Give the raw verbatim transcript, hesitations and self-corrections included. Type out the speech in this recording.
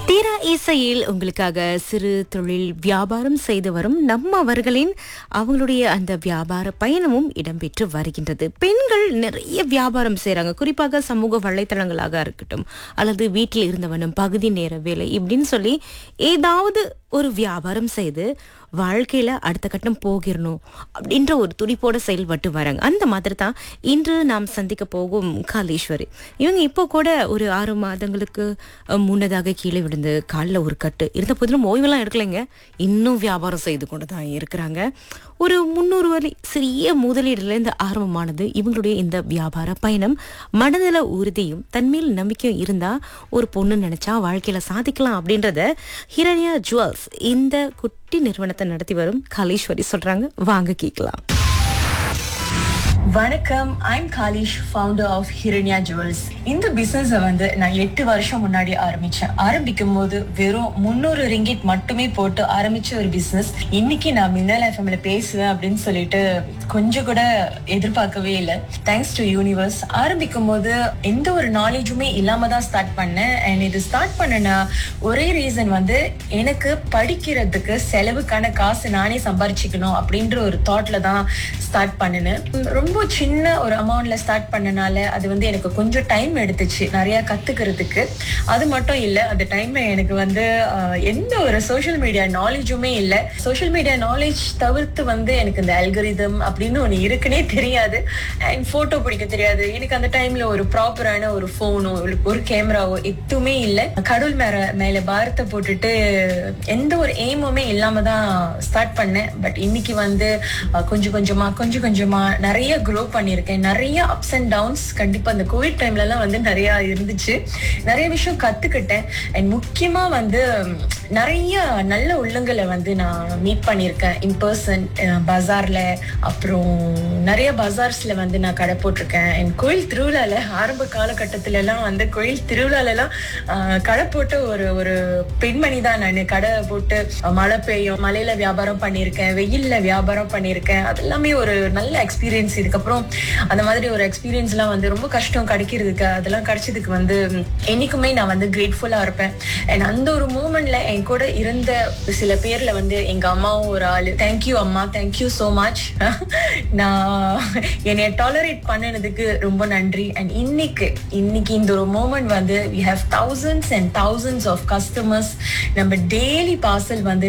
தீரா இசையில் உங்களுக்காக சிறு தொழில் வியாபாரம் செய்து வரும் நம்மவர்களின் அவங்களுடைய அந்த வியாபார பயணமும் இடம்பெற்று வருகின்றது. பெண்கள் நிறைய வியாபாரம் செய்றாங்க. குறிப்பாக சமூக வலைத்தளங்களாக இருக்கட்டும், அல்லது வீட்டில் இருந்தவனும் பகுதி நேர வேலை இப்படின்னு சொல்லி ஏதாவது ஒரு வியாபாரம் செய்து வாழ்க்கையில அடுத்த கட்டம் போகிடணும் அப்படின்ற ஒரு துடிப்போட செயல்பட்டு வராங்க. அந்த மாதிரி தான் இன்று நாம் சந்திக்க போகும் காளீஸ்வரி. இவங்க இப்போ கூட ஒரு ஆறு மாதங்களுக்கு அஹ், முன்னதாக கீழே விழுந்து காலில் ஒரு கட்டு இருந்த போதிலும் ஓய்வெல்லாம் எடுக்கலைங்க. இன்னும் வியாபாரம் செய்து கொண்டு தான் இருக்கிறாங்க. ஒரு முன்னூறு வரை சிறிய முதலீடுலேருந்து ஆரம்பமானது இவங்களுடைய இந்த வியாபார பயணம். மனநல உறுதியும் தன்மேல் நம்பிக்கையும் இருந்தா ஒரு பொண்ணு நினைச்சா வாழ்க்கையில சாதிக்கலாம் அப்படின்றத ஹிரண்யா ஜுவல்ஸ் இந்த குட்டி நிறுவனத்தை நடத்தி வரும் காளீஸ்வரி சொல்றாங்க. வாங்க கேட்கலாம். வணக்கம், I'm Kalish, founder of ஹிரண்யா jewels. இந்த பிசினஸை வந்து நான் எட்டு வருஷம் முன்னாடி ஆரம்பிச்சேன். ஆரம்பிக்கும் போது வெறும் முந்நூறு ரிங்கிட் மட்டுமே போட்டு ஆரம்பிச்ச ஒரு பிசினஸ் இன்னைக்கு நான் மின்னல் எஃப்எம்ல பேசுவேன் அப்படின்னு சொல்லிட்டு கொஞ்சம் கூட எதிர்பார்க்கவே இல்லை. Thanks to universe. ஆரம்பிக்கும் போது எந்த ஒரு நாலேஜுமே இல்லாம தான் ஸ்டார்ட் பண்ணேன். அண்ட் இது ஸ்டார்ட் பண்ண ஒரே ரீசன் வந்து எனக்கு படிக்கிறதுக்கு செலவுக்கான காசு நானே சம்பாரிச்சுக்கணும் அப்படின்ற ஒரு தாட்ல தான் ஸ்டார்ட் பண்ணினேன். ரொம்ப சின்ன ஒரு அமௌண்ட்ல ஸ்டார்ட் பண்ணனால அது வந்து எனக்கு கொஞ்சம் டைம் எடுத்துச்சு நிறைய கத்துக்கிறதுக்கு. அது மட்டும் இல்ல, அந்த டைம்ல எனக்கு வந்து ஆஹ், எந்த ஒரு சோஷியல் மீடியா நாலேஜுமே இல்ல. சோஷியல் மீடியா நாலேஜ் தவிர்த்து வந்து எனக்கு இந்த அல்கரிதம் அப்படின்னு ஒண்ணு இருக்குன்னே தெரியாது. அண்ட் போட்டோ பிடிக்க தெரியாது. எனக்கு அந்த டைம்ல ஒரு ப்ராப்பரான ஒரு போனோ ஒரு கேமராவோ எதுவுமே இல்ல. கடவுள் மேல மேல பாரத்தை போட்டுட்டு எந்த ஒரு எய்முமே இல்லாம தான் ஸ்டார்ட் பண்ணேன். பட் இன்னைக்கு வந்து ஆஹ், கொஞ்சம் கொஞ்சமா கொஞ்சம் கொஞ்சமா நிறைய க்ரோ பண்ணியிருக்கேன். நிறைய அப்ஸ் அண்ட் டவுன்ஸ் கண்டிப்பா அந்த கோவிட் டைம்ல எல்லாம் வந்து நிறைய இருந்துச்சு. நிறைய விஷயம் கத்துக்கிட்டேன். அண்ட் முக்கியமா வந்து நிறைய நல்ல உள்ளங்களை வந்து நான் மீட் பண்ணியிருக்கேன் இன் பர்சன், பஜார்ல. அப்புறம் நிறைய பஜார்ஸ்ல வந்து நான் கடை போட்டிருக்கேன். என் கோயில் திருவிழால ஆரம்ப காலகட்டத்துல எல்லாம் வந்து கோயில் திருவிழால எல்லாம் ஆஹ், கடை போட்டு ஒரு ஒரு பெண்மணி தான் நான். கடை போட்டு மழை பெய்யும், மழையில வியாபாரம் பண்ணியிருக்கேன், வெயில்ல வியாபாரம் பண்ணியிருக்கேன். அது எல்லாமே ஒரு நல்ல எக்ஸ்பீரியன்ஸ். இதுக்கப்புறம் அந்த மாதிரி ஒரு எக்ஸ்பீரியன்ஸ் எல்லாம் வந்து ரொம்ப கஷ்டம் கிடைக்கிறதுக்கு. அதெல்லாம் கிடைச்சதுக்கு வந்து என்னைக்குமே நான் வந்து கிரேட்ஃபுல்லா இருப்பேன். அண்ட் அந்த ஒரு மூமெண்ட்ல என் கூட இருந்த சில பேர்ல வந்து எங்க அம்மாவும் ஒரு ஆளு. தேங்க்யூ அம்மா, தேங்க்யூ சோ மச். நான் என்னை டாலரேட் பண்ணினதுக்கு ரொம்ப நன்றி. அண்ட் இன்னைக்கு இன்னைக்கு இந்த ஒரு மூமெண்ட் வந்து we have thousands and thousands of customers. நம்ம டெய்லி பார்சல் வந்து